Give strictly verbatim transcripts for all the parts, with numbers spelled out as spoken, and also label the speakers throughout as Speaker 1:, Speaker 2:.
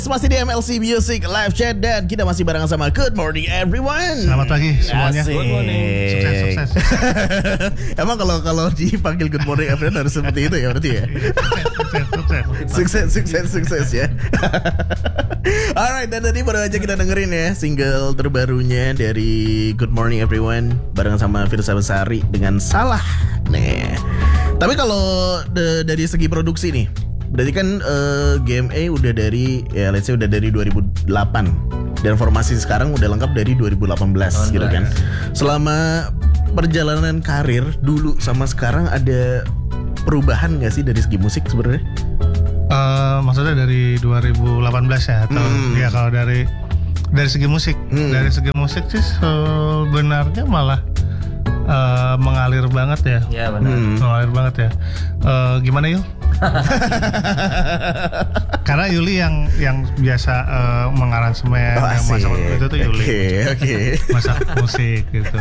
Speaker 1: Masih di M L C Music Live Chat dan kita masih barengan sama Good Morning Everyone.
Speaker 2: Selamat pagi semuanya.
Speaker 1: Asik.
Speaker 2: Good morning. Sukses, sukses.
Speaker 1: Emang kalau kalau dipanggil Good Morning Everyone harus seperti itu ya berarti ya?
Speaker 2: Sukses, sukses.
Speaker 1: Sukses, sukses, sukses ya. Alright, dan tadi baru aja kita dengerin ya single terbarunya dari Good Morning Everyone barengan sama Firsa Besari dengan Salah. Nih. Tapi kalau de- dari segi produksi nih, berarti kan uh, G M A udah dari ya let's say udah dari dua ribu delapan dan formasi sekarang udah lengkap dari dua ribu delapan belas oh, gitu kan. Selama perjalanan karir dulu sama sekarang ada perubahan nggak sih dari segi musik sebenarnya?
Speaker 2: Uh, maksudnya dari dua ribu delapan belas ya atau hmm. ya kalau dari dari segi musik, hmm. dari segi musik sih sebenarnya malah uh, mengalir banget ya.
Speaker 3: Ya benar.
Speaker 2: Hmm. Mengalir banget ya. Uh, gimana Yul? Karena Yuli yang yang biasa uh, mengaransemen,
Speaker 1: oh,
Speaker 2: yang masak itu tuh Yuli,
Speaker 1: okay, okay.
Speaker 2: masak musik gitu.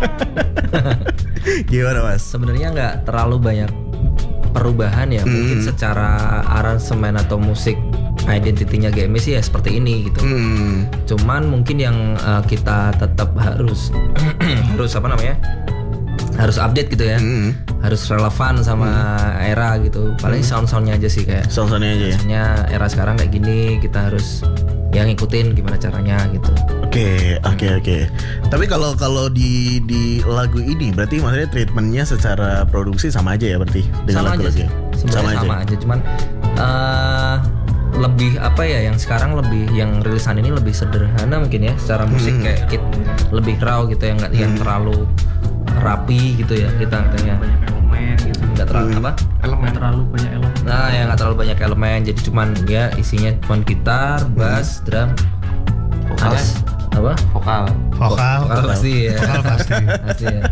Speaker 1: Gimana Mas?
Speaker 3: Sebenarnya nggak terlalu banyak perubahan ya, hmm. mungkin secara aransemen atau musik identitinya G M A sih ya seperti ini gitu. Hmm. Cuman mungkin yang uh, kita tetap harus harus apa namanya? harus update gitu ya, mm. harus relevan sama mm. era gitu. Paling mm. sound-soundnya aja sih kayak
Speaker 1: sound-soundnya aja ya.
Speaker 3: Soundnya era sekarang kayak gini, kita harus yang ngikutin gimana caranya gitu.
Speaker 1: Oke, oke, oke. Tapi kalau kalau di di lagu ini berarti maksudnya treatmentnya secara produksi sama aja ya berarti dengan lagu-lagu.
Speaker 3: Sama, sama aja. Sama aja, cuman uh, lebih apa ya yang sekarang lebih yang rilisan ini lebih sederhana mungkin ya secara musik, mm. kayak kit, lebih raw gitu ya, nggak mm. yang terlalu rapi gitu ya, kita katanya
Speaker 4: banyak elemen gitu,
Speaker 3: nggak terlalu
Speaker 1: hmm.
Speaker 3: apa
Speaker 4: elemen terlalu banyak elemen,
Speaker 3: nah ya nggak terlalu banyak elemen, jadi cuman ya isinya cuman gitar, bass, hmm. drum,
Speaker 4: vokal,
Speaker 3: ada apa
Speaker 4: vokal
Speaker 2: vokal,
Speaker 3: vokal pasti ya,
Speaker 2: vokal pasti
Speaker 3: pasti ya.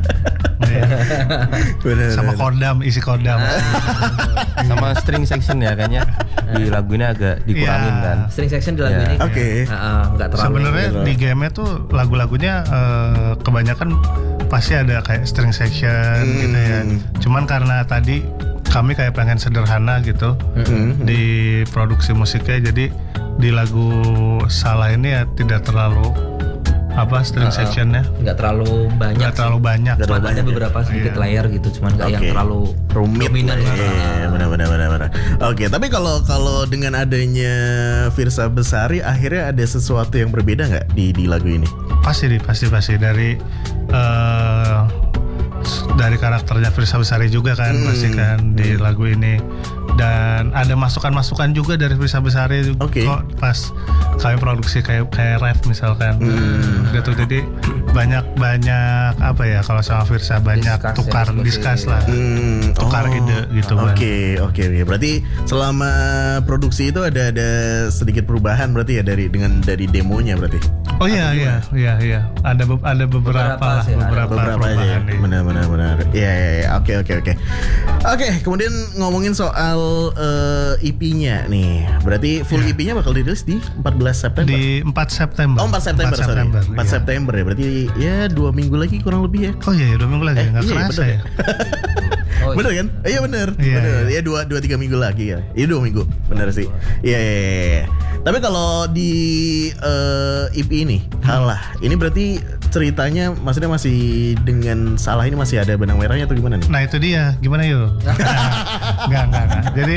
Speaker 1: Bener,
Speaker 2: sama
Speaker 1: bener.
Speaker 2: kodam, isi kodam,
Speaker 4: sama string section ya kayaknya di lagu ini agak dikurangin
Speaker 2: yeah.
Speaker 4: kan.
Speaker 3: String section di lagu
Speaker 4: yeah.
Speaker 3: ini,
Speaker 1: oke, okay.
Speaker 3: uh, nggak terlalu.
Speaker 2: Sebenarnya
Speaker 1: gitu.
Speaker 2: di game tuh lagu-lagunya uh, kebanyakan pasti ada kayak string section hmm. gitu ya. Cuman karena tadi kami kayak pengen sederhana gitu mm-hmm. di produksi musiknya, jadi di lagu Salah ini ya tidak terlalu apa string uh, sectionnya
Speaker 3: nggak terlalu banyak,
Speaker 2: nggak terlalu banyak,
Speaker 3: cuma ada beberapa sedikit yeah. layer gitu, cuman nggak okay. yang terlalu
Speaker 1: rumit
Speaker 3: dominan.
Speaker 1: Iya, benar-benar benar-benar. Oke, tapi kalau kalau dengan adanya Firsa Besari, akhirnya ada sesuatu yang berbeda nggak di di lagu ini?
Speaker 2: Pasti di pasti pasti dari uh, dari karakternya Firsa Besari juga kan, hmm. pasti kan di hmm. lagu ini. Dan ada masukan-masukan juga dari Firsa Besari juga okay. kok pas kami produksi kayak kayak ref misalkan hmm. gitu. Jadi banyak banyak apa ya kalau sama Firsa banyak discuss, tukar ya, discuss lah hmm. tukar oh. ide gitu kan.
Speaker 1: Oke oke oke. Berarti selama produksi itu ada ada sedikit perubahan berarti ya dari dengan dari demonya berarti.
Speaker 2: Oh iya iya iya iya ada be- ada beberapa beberapa, lah,
Speaker 3: sih,
Speaker 2: beberapa,
Speaker 1: beberapa
Speaker 2: perubahan
Speaker 1: aja. Benar benar benar. Iya iya iya. Oke oke oke. Oke, kemudian ngomongin soal uh, E P-nya nih. Berarti full yeah. E P-nya bakal dirilis di empat belas September.
Speaker 2: Di empat September.
Speaker 1: Oh, empat September,
Speaker 2: empat September
Speaker 1: sorry. empat
Speaker 2: iya.
Speaker 1: September ya. Berarti ya dua minggu lagi kurang lebih ya.
Speaker 2: Oh iya, dua minggu lagi. Enggak eh, iya, kerasa ya.
Speaker 1: Oh, bener kan? Iya bener,
Speaker 2: iya,
Speaker 1: bener.
Speaker 2: Iya.
Speaker 1: Ya dua dua tiga minggu lagi ya. Iya dua minggu, bener sih. Iya. Yeah, yeah, yeah. Tapi kalau di uh, E P ini Kalah, ini berarti ceritanya maksudnya masih dengan Salah ini masih ada benang merahnya atau gimana nih?
Speaker 2: Nah itu dia, gimana yuk? Enggak enggak enggak. Jadi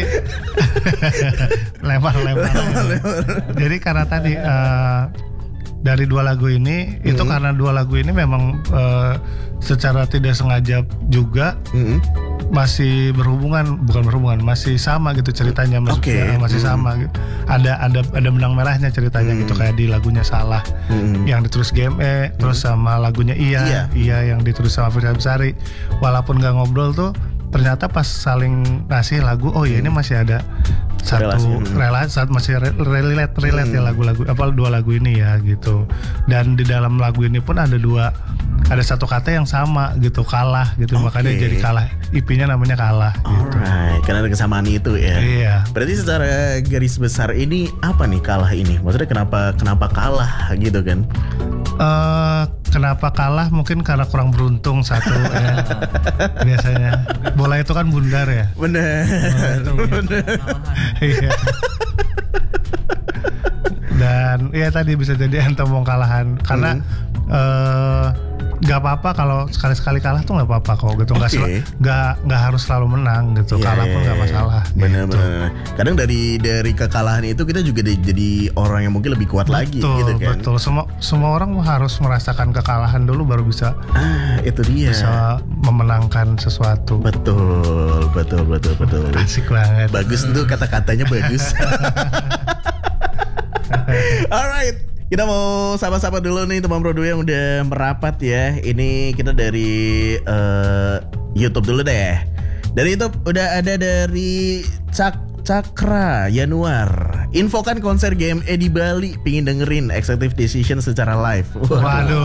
Speaker 2: lempar-lempar. Jadi karena tadi uh, dari dua lagu ini mm-hmm. itu karena dua lagu ini memang uh, secara tidak sengaja juga mm-hmm. masih berhubungan, bukan berhubungan, masih sama gitu ceritanya, maksudnya okay. masih mm-hmm. sama gitu. Ada ada ada benang merahnya ceritanya mm-hmm. gitu, kayak di lagunya Salah mm-hmm. yang ditulis G M A mm-hmm. terus sama lagunya Iya Iya, iya yang ditulis sama Firsa Besari. Walaupun gak ngobrol tuh ternyata pas saling ngasih lagu, oh ya ini masih ada satu relasi, saat masih relate relate hmm. ya lagu-lagu apa dua lagu ini ya gitu. Dan di dalam lagu ini pun ada dua, ada satu kata yang sama gitu, Kalah gitu, okay. makanya jadi Kalah, I P-nya namanya Kalah.
Speaker 1: Alright, gitu. Karena ada kesamaan itu ya.
Speaker 2: Iya.
Speaker 1: Berarti secara garis besar ini apa nih Kalah ini? Maksudnya kenapa kenapa kalah gitu kan?
Speaker 2: Uh, kenapa kalah? Mungkin karena kurang beruntung satu ya. Biasanya bola itu kan bundar ya.
Speaker 1: Bener.
Speaker 2: Bener. Iya. kekalahan. Iya tadi bisa jadi anthem kekalahan karena
Speaker 1: Hmm.
Speaker 2: eh, nggak apa-apa kalau sekali-sekali kalah tuh nggak apa-apa kok gitu. Nggak
Speaker 1: Oke.
Speaker 2: sel- nggak nggak harus selalu menang gitu.
Speaker 1: Iya,
Speaker 2: Kalah pun
Speaker 1: iya,
Speaker 2: nggak
Speaker 1: iya.
Speaker 2: masalah.
Speaker 1: Bener-bener. Kadang dari dari kekalahan itu kita juga di- jadi orang yang mungkin lebih kuat lagi
Speaker 2: Betul,
Speaker 1: gitu kan.
Speaker 2: betul. Semua semua orang harus merasakan kekalahan dulu baru bisa
Speaker 1: Ah, itu dia.
Speaker 2: bisa memenangkan sesuatu.
Speaker 1: Betul, betul, betul, betul.
Speaker 2: Asik banget.
Speaker 1: Bagus tuh kata-katanya bagus. Alright, kita mau sama-sama dulu nih teman Broadway yang udah merapat ya. Ini kita dari eh, YouTube dulu deh. Dari YouTube udah ada dari Cak Cakra Yanuar. Infokan konser G M E di Bali, pingin dengerin Executive Decision secara live.
Speaker 2: Waduh.